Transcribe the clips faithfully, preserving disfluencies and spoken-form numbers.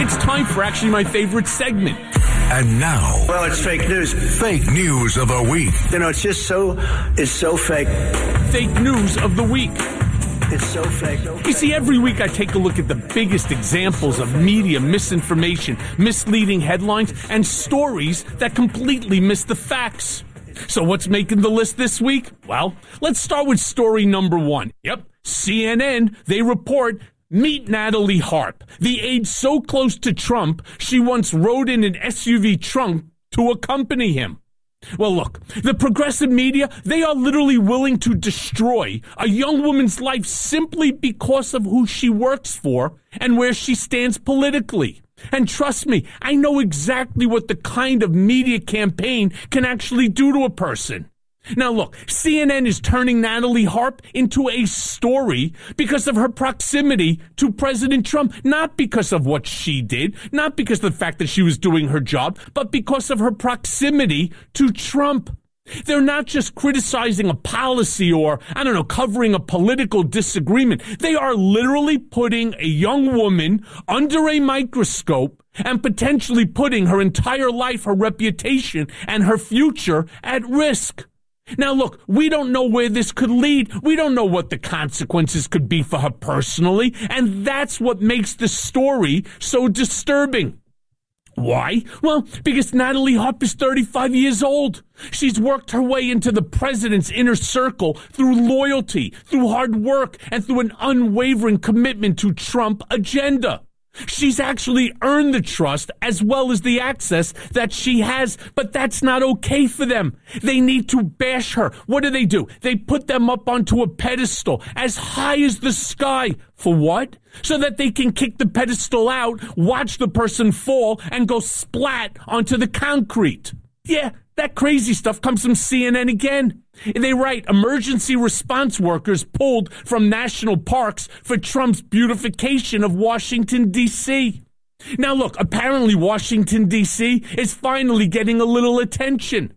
It's time for actually my favorite segment. And now, well, it's fake news. Fake news of the week. You know, it's just so, it's so fake. Fake news of the week. It's so fake. So You see, every week I take a look at the biggest examples of media misinformation, misleading headlines, and stories that completely miss the facts. So what's making the list this week? Well, let's start with story number one. Yep, C N N, they report, meet Natalie Harp, the aide so close to Trump, she once rode in an S U V trunk to accompany him. Well, look, the progressive media, they are literally willing to destroy a young woman's life simply because of who she works for and where she stands politically. And trust me, I know exactly what the kind of media campaign can actually do to a person. Now look, C N N is turning Natalie Harp into a story because of her proximity to President Trump, not because of what she did, not because of the fact that she was doing her job, but because of her proximity to Trump. They're not just criticizing a policy or, I don't know, covering a political disagreement. They are literally putting a young woman under a microscope and potentially putting her entire life, her reputation, and her future at risk. Now, look, we don't know where this could lead. We don't know what the consequences could be for her personally, and that's what makes the story so disturbing. Why? Well, because Natalie Harp is thirty-five years old. She's worked her way into the president's inner circle through loyalty, through hard work, and through an unwavering commitment to Trump agenda. She's actually earned the trust as well as the access that she has, but that's not okay for them. They need to bash her. What do they do? They put them up onto a pedestal as high as the sky. For what? So that they can kick the pedestal out, watch the person fall, and go splat onto the concrete. Yeah, that crazy stuff comes from C N N again. They write, emergency response workers pulled from national parks for Trump's beautification of Washington, D C Now look, apparently Washington, D C is finally getting a little attention.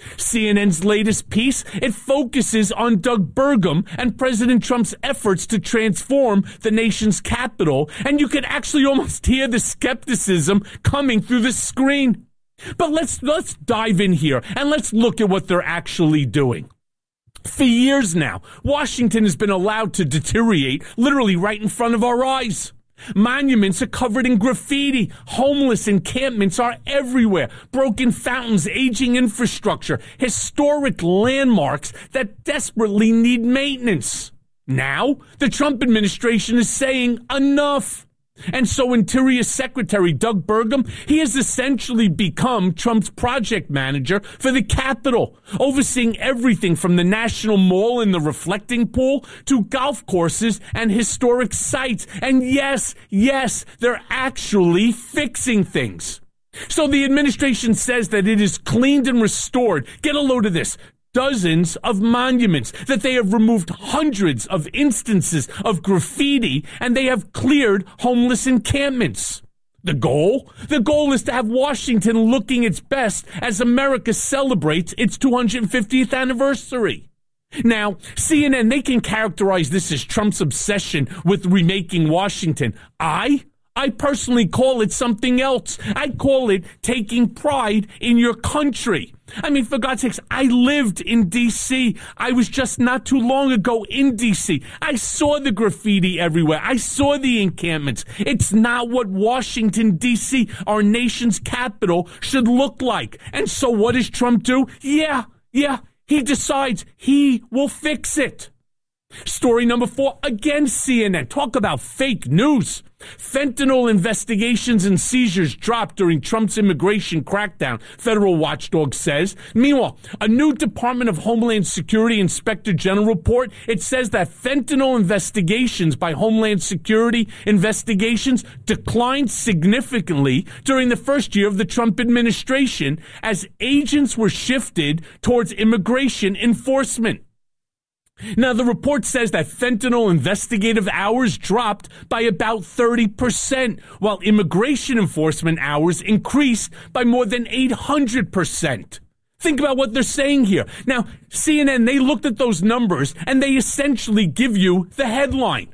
C N N's latest piece, it focuses on Doug Burgum and President Trump's efforts to transform the nation's capital, and you can actually almost hear the skepticism coming through the screen. But let's let's dive in here and let's look at what they're actually doing. For years now, Washington has been allowed to deteriorate literally right in front of our eyes. Monuments are covered in graffiti. Homeless encampments are everywhere. Broken fountains, aging infrastructure, historic landmarks that desperately need maintenance. Now, the Trump administration is saying enough. And so Interior Secretary Doug Burgum, he has essentially become Trump's project manager for the Capitol, overseeing everything from the National Mall and the reflecting pool to golf courses and historic sites. And yes, yes, they're actually fixing things. So the administration says that it is cleaned and restored. Get a load of this. Dozens of monuments, that they have removed hundreds of instances of graffiti, and they have cleared homeless encampments. The goal? The goal is to have Washington looking its best as America celebrates its two hundred fiftieth anniversary. Now, C N N, they can characterize this as Trump's obsession with remaking Washington. I? I personally call it something else. I call it taking pride in your country. I mean, for God's sakes, I lived in D C I was just not too long ago in D C I saw the graffiti everywhere. I saw the encampments. It's not what Washington, D C, our nation's capital, should look like. And so what does Trump do? Yeah, yeah, he decides he will fix it. Story number four, again C N N. Talk about fake news. Fentanyl investigations and seizures dropped during Trump's immigration crackdown, federal watchdog says. Meanwhile, a new Department of Homeland Security Inspector General report, it says that fentanyl investigations by Homeland Security investigations declined significantly during the first year of the Trump administration as agents were shifted towards immigration enforcement. Now, the report says that fentanyl investigative hours dropped by about thirty percent, while immigration enforcement hours increased by more than eight hundred percent. Think about what they're saying here. Now, C N N, they looked at those numbers, and they essentially give you the headline.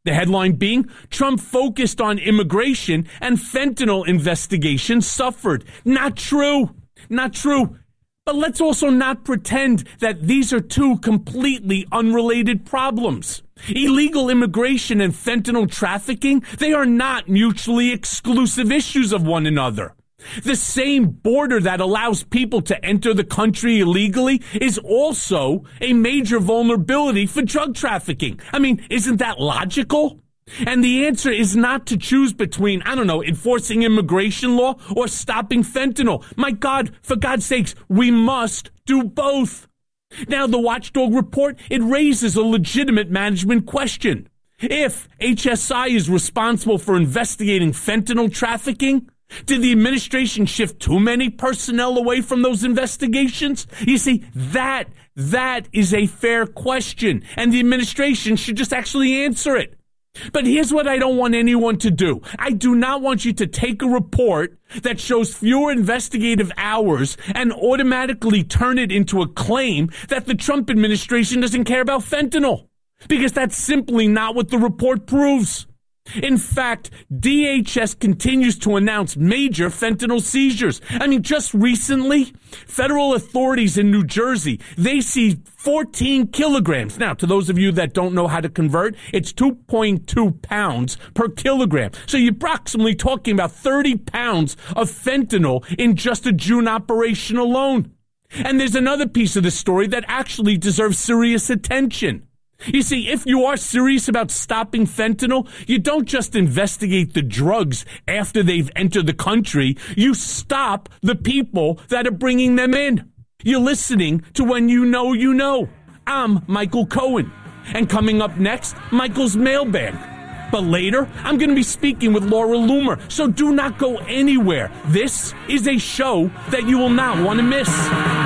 The headline being, Trump focused on immigration and fentanyl investigation suffered. Not true. Not true. But let's also not pretend that these are two completely unrelated problems. Illegal immigration and fentanyl trafficking, they are not mutually exclusive issues of one another. The same border that allows people to enter the country illegally is also a major vulnerability for drug trafficking. I mean, isn't that logical? And the answer is not to choose between, I don't know, enforcing immigration law or stopping fentanyl. My God, for God's sakes, we must do both. Now, the Watchdog report, it raises a legitimate management question. If H S I is responsible for investigating fentanyl trafficking, did the administration shift too many personnel away from those investigations? You see, that, that is a fair question, and the administration should just actually answer it. But here's what I don't want anyone to do. I do not want you to take a report that shows fewer investigative hours and automatically turn it into a claim that the Trump administration doesn't care about fentanyl. Because that's simply not what the report proves. In fact, D H S continues to announce major fentanyl seizures. I mean, just recently, federal authorities in New Jersey, they seized fourteen kilograms. Now, to those of you that don't know how to convert, it's two point two pounds per kilogram. So you're approximately talking about thirty pounds of fentanyl in just a June operation alone. And there's another piece of the story that actually deserves serious attention. You see, if you are serious about stopping fentanyl, you don't just investigate the drugs after they've entered the country. You stop the people that are bringing them in. You're listening to When You Know, You Know. I'm Michael Cohen. And coming up next, Michael's mailbag. But later, I'm going to be speaking with Laura Loomer, so do not go anywhere. This is a show that you will not want to miss.